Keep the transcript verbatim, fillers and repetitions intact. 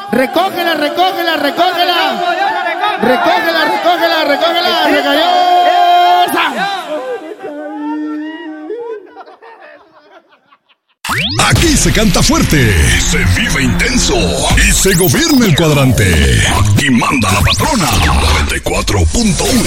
Recógela, recógela, recógela. Recógela, recógela, recógela. Recayó. Aquí se canta fuerte, se vive intenso y se gobierna el cuadrante. Aquí manda la patrona. noventa y cuatro punto uno.